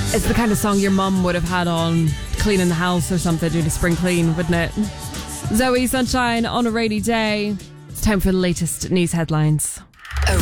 It's the kind of song your mum would have had on cleaning the house or something, doing a spring clean, wouldn't it? Zoe Sunshine on a rainy day. It's time for the latest news headlines.